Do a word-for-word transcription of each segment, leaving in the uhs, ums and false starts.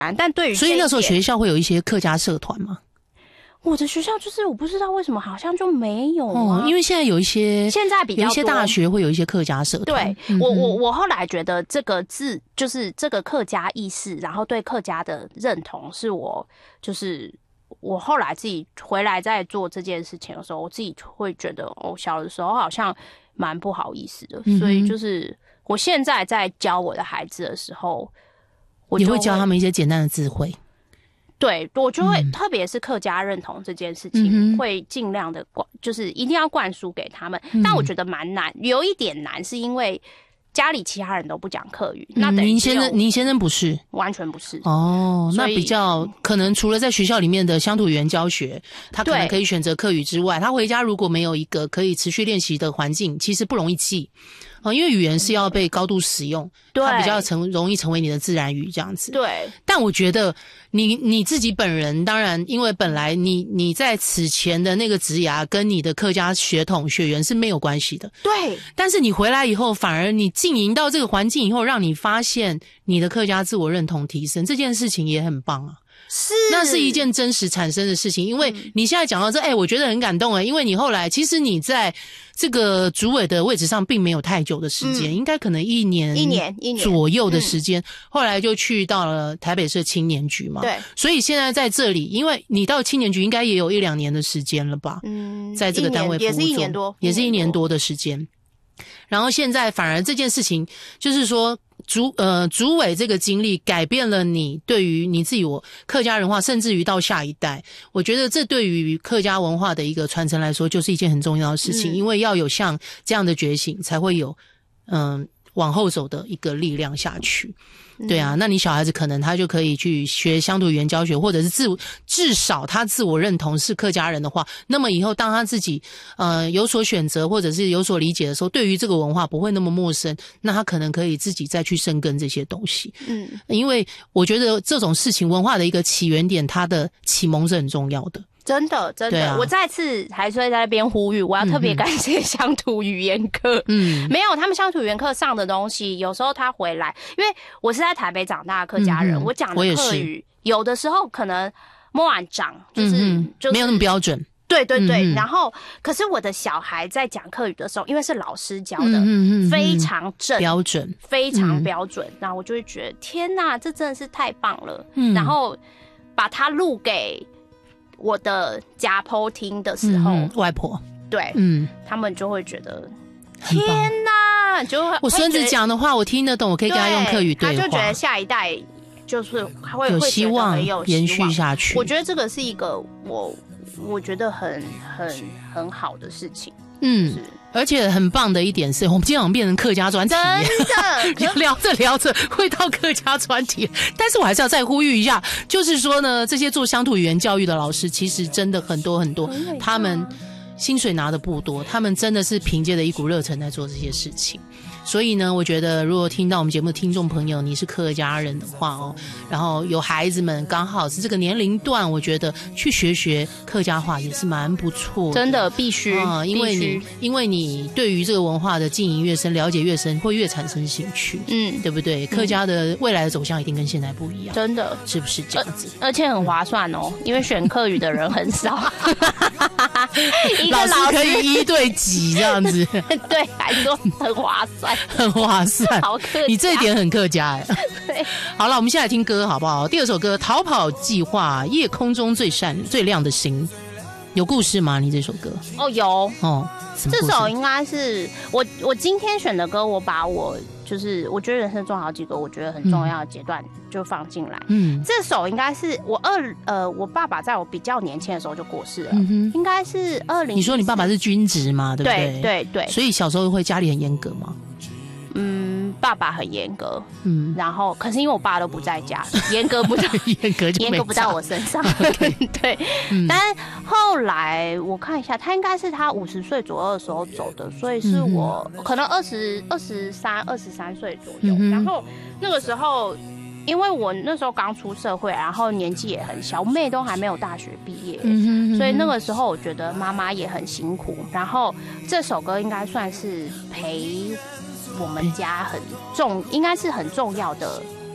但对于所以那时候学校会有一些客家社团吗？ 我的学校就是我不知道为什么好像就没有啊， 哦，因为现在有一些现在比较多有一些大学会有一些客家社团。 对、嗯、我我我后来觉得这个字就是这个客家意识，然后对客家的认同，是我就是我后来自己回来在做这件事情的时候，我自己会觉得哦，小的时候好像蛮不好意思的，嗯、所以就是我现在在教我的孩子的时候，我就也会教他们一些简单的智慧。 对，我就会、嗯、特别是客家认同这件事情，嗯、会尽量的灌，就是一定要灌输给他们。嗯、但我觉得蛮难，有一点难，是因为家里其他人都不讲客语，嗯、那等于您先生，您先生不是， 完全不是哦。那比较可能除了在学校里面的乡土语言教学，他可能可以选择客语之外，他回家如果没有一个可以持续练习的环境，其实不容易记。哦，因为语言是要被高度使用，它比较成容易成为你的自然语这样子。 对， 但我觉得你你自己本人，当然，因为本来你你在此前的那个职涯跟你的客家血统血缘是没有关系的。 对， 但是你回来以后，反而你经营到这个环境以后，让你发现你的客家自我认同提升，这件事情也很棒啊。 是， 那是一件真实产生的事情，因为你现在讲到这，哎、欸，我觉得很感动哎，因为你后来其实你在这个主委的位置上并没有太久的时间，嗯、应该可能一年一年一年左右的时间，嗯、后来就去到了台北市青年局嘛， 对， 所以现在在这里，因为你到青年局应该也有一两年的时间了吧， 嗯， 在这个单位服务也是一年多， 也是一年多的时间，然后现在反而这件事情就是说。主呃主委这个经历改变了你对于你自己我客家文化，甚至于到下一代，我觉得这对于客家文化的一个传承来说，就是一件很重要的事情，嗯、因为要有像这样的觉醒，才会有嗯、呃、往后走的一个力量下去。对啊，那你小孩子可能他就可以去学乡土语言教学，或者是自至少他自我认同是客家人的话，那么以后当他自己呃有所选择或者是有所理解的时候，对于这个文化不会那么陌生，那他可能可以自己再去深耕这些东西。嗯，因为我觉得这种事情文化的一个起源点，它的启蒙是很重要的。 真的，真的，啊、我再次还是会在那边呼吁，我要特别感谢乡土语言课。嗯，没有他们乡土语言课上的东西，有时候他回来，因为我是在台北长大的客家人，嗯、我讲的客语有的时候可能摸完长，就是、嗯、就是没有那么标准。 对对对， 嗯、 然后可是我的小孩在讲客语的时候，因为是老师教的， 嗯、 非常正标准， 非常标准，嗯、然后我就会觉得天哪，这真的是太棒了。嗯、然后把它录给我的家婆听的时候， 嗯、外婆对， 嗯， 他们就会觉得天哪，就会我孙子讲的话我听得懂，我可以跟他用客语对话， 他就觉得下一代就是会有希望会有延续下去。 我觉得这个是一个我我觉得很很很好的事情， 嗯。而且很棒的一点是，我们今天好像变成客家专题， 真的聊着聊着会到客家专题。但是我还是要再呼吁一下，就是说呢，这些做乡土语言教育的老师，其实真的很多很多，他们薪水拿的不多，他们真的是凭借着一股热忱在做这些事情。所以呢，我觉得如果听到我们节目的听众朋友你是客家人的话哦，然后有孩子们刚好是这个年龄段，我觉得去学学客家话也是蛮不错的， 真的必须啊、嗯，因为你因为你对于这个文化的经营越深，了解越深，会越产生兴趣，嗯，对不对？客家的未来的走向一定跟现在不一样， 真的， 是不是这样子？ 而且很划算哦，因为选客语的人很少， 一个老师可以一对几这样子， 对，还说很划算。 很划算， 好客家， 你这一点很客家哎。 对， 好了，我们现在来听歌好不好？第二首歌《逃跑计划》，夜空中最闪最亮的星，有故事吗？你这首歌？哦， 有哦。 这首应该是我我今天选的歌，我把我就是我觉得人生中好几个我觉得很重要的阶段就放进来。嗯，这首应该是我二呃我爸爸在我比较年轻的时候就过世了，嗯、应该是二零。 你说你爸爸是军职吗？对不对？ 对对对。 所以小时候会家里很严格吗？ 嗯，爸爸很严格，嗯，然后可是因为我爸都不在家，严格不到， 严格就严格不到我身上，对，嗯、但后来我看一下，他应该是他五十岁左右的时候走的，所以是我、嗯、可能二十二十三二十三岁左右，嗯、然后那个时候。因为我那时候刚出社会，然后年纪也很小，我妹都还没有大学毕业，嗯、所以那个时候我觉得妈妈也很辛苦。然后这首歌应该算是陪我们家很重，应该是很重要的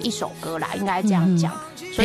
一首歌啦，应该这样讲。